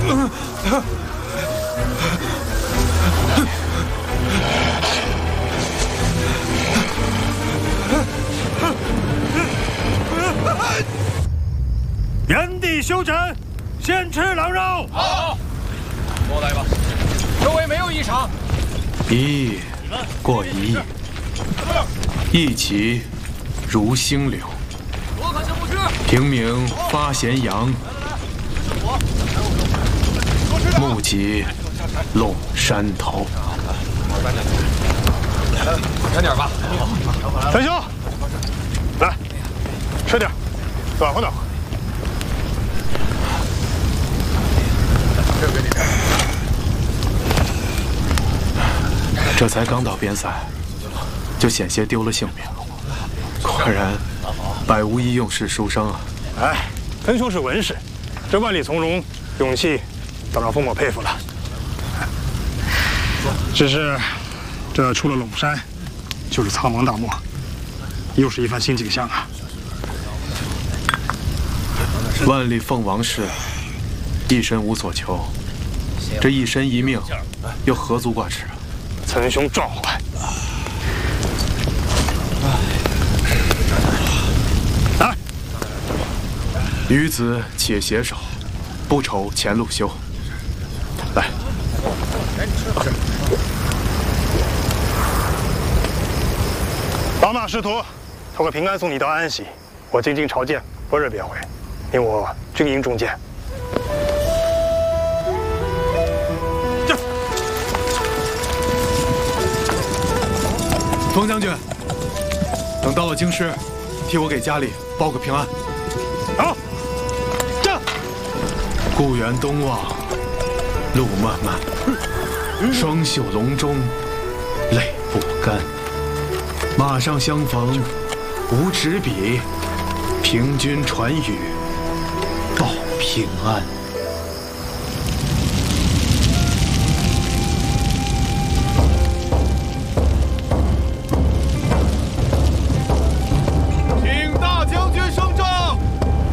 原地休整，先吃狼肉。 好，过来吧。周围没有异常。 1亿过1亿，一起如星流。 左看小木须。 平明发咸阳，目及陇山头。 远点吧。 陈兄，来，吃点，暖和暖和。 这才刚到边塞，就险些丢了性命。果然，百无一用是书生啊！ 哎，根兄是文士，这万里从容，勇气倒让风某佩服了。只是，这出了陇山，就是苍茫大漠，又是一番新景象啊！ 万里凤王氏，一身无所求，这一身一命，又何足挂齿啊？ 岑兄壮怀，来， 与子且携手，不愁前路休。来， 老马师徒，讨个平安送你到安喜。我进京朝见，不日便回，命我军营中见。 冯将军，等到了京师，替我给家里报个平安。 好，战！ 故园东望，路漫漫，双袖龙钟，泪不干。马上相逢无纸笔，凭君传语报平安。